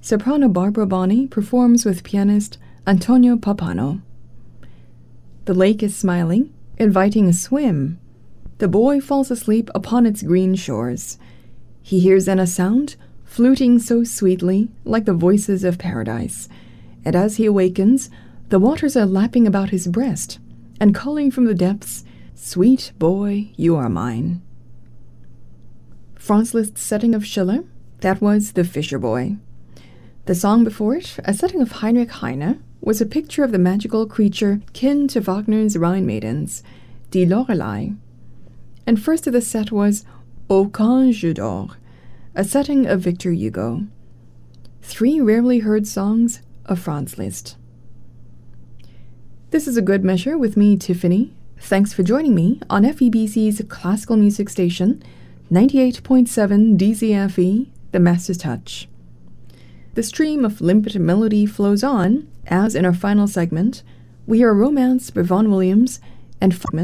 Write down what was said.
soprano Barbara Bonney performs with pianist Antonio Pappano. The lake is smiling, inviting a swim. The boy falls asleep upon its green shores. He hears then a sound, fluting so sweetly, like the voices of paradise. And as he awakens, the waters are lapping about his breast, and calling from the depths, "Sweet boy, you are mine." Franz Liszt's setting of Schiller, that was The Fisher Boy. The song before it, a setting of Heinrich Heine, was a picture of the magical creature kin to Wagner's Rhine Maidens, Die Lorelei. And first of the set was Aucun jeu d'or, a setting of Victor Hugo. 3 rarely heard songs of Franz Liszt. This is A Good Measure with me, Tiffany. Thanks for joining me on FEBC's classical music station, 98.7 DZFE, The Master's Touch. The stream of limpid melody flows on, as in our final segment, we hear a romance by Vaughan Williams and fragment